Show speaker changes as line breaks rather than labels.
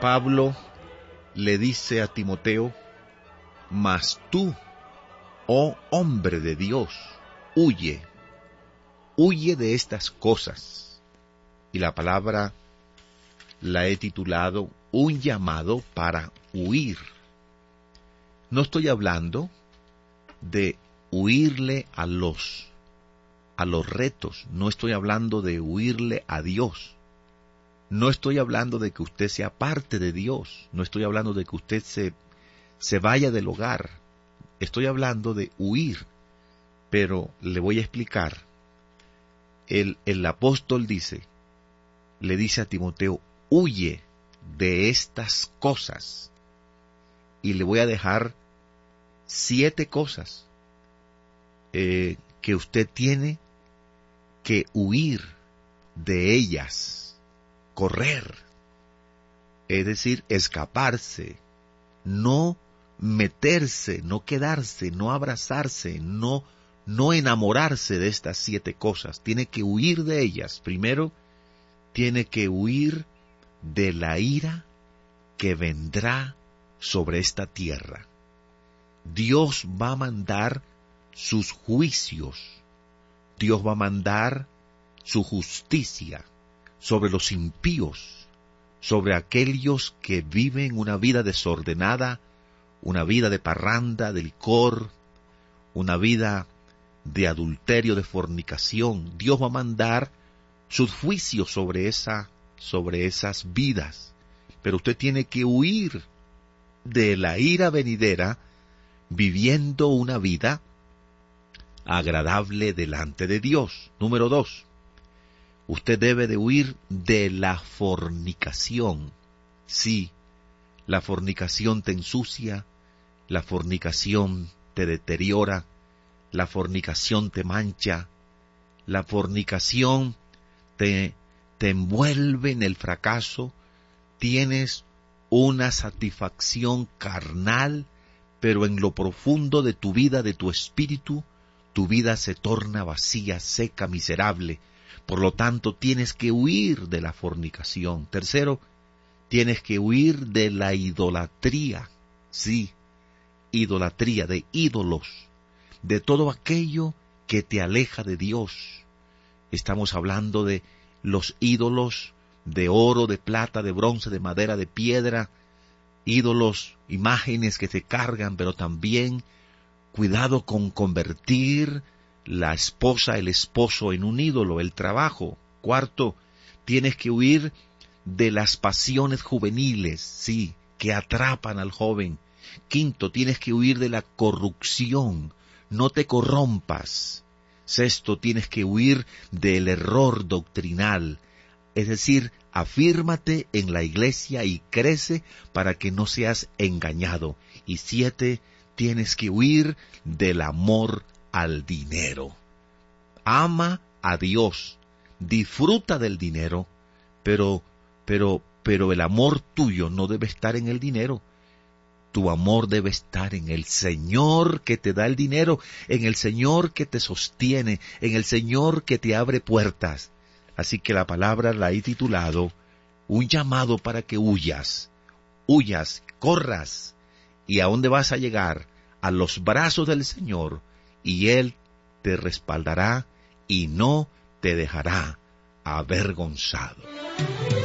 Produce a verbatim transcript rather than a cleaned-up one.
Pablo le dice a Timoteo: mas tú, oh hombre de Dios, huye, huye de estas cosas. Y la palabra la he titulado un llamado para huir. No estoy hablando de huirle a los, a los retos, no estoy hablando de huirle a Dios. No estoy hablando de que usted se aparte de Dios, no estoy hablando de que usted se, se vaya del hogar, estoy hablando de huir, pero le voy a explicar. El, el apóstol dice, le dice a Timoteo, huye de estas cosas, y le voy a dejar siete cosas eh, que usted tiene que huir de ellas. Correr, es decir, escaparse, no meterse, no quedarse, no abrazarse, no, no enamorarse de estas siete cosas. Tiene que huir de ellas. Primero, tiene que huir de la ira que vendrá sobre esta tierra. Dios va a mandar sus juicios, Dios va a mandar su justicia sobre los impíos, sobre aquellos que viven una vida desordenada, una vida de parranda, de licor, una vida de adulterio, de fornicación. Dios va a mandar sus juicios sobre esa, sobre esas vidas. Pero usted tiene que huir de la ira venidera, viviendo una vida agradable delante de Dios. Número dos. Usted debe de huir de la fornicación. Sí, la fornicación te ensucia, la fornicación te deteriora, la fornicación te mancha, la fornicación te, te envuelve en el fracaso. Tienes una satisfacción carnal, pero en lo profundo de tu vida, de tu espíritu, tu vida se torna vacía, seca, miserable. Por lo tanto, tienes que huir de la fornicación. Tercero, tienes que huir de la idolatría. Sí, idolatría, de ídolos, de todo aquello que te aleja de Dios. Estamos hablando de los ídolos de oro, de plata, de bronce, de madera, de piedra, ídolos, imágenes que te cargan, pero también cuidado con convertir la esposa, el esposo en un ídolo, el trabajo. Cuarto, tienes que huir de las pasiones juveniles, sí, que atrapan al joven. Quinto, tienes que huir de la corrupción, no te corrompas. Sexto, tienes que huir del error doctrinal, es decir, afírmate en la iglesia y crece para que no seas engañado. Y siete, tienes que huir del amor al dinero. Ama a Dios, disfruta del dinero, pero, pero, pero el amor tuyo no debe estar en el dinero. Tu amor debe estar en el Señor que te da el dinero, en el Señor que te sostiene, en el Señor que te abre puertas. Así que la palabra la he titulado un llamado para que huyas, huyas, corras. ¿Y a dónde vas a llegar? A los brazos del Señor, y Él te respaldará y no te dejará avergonzado.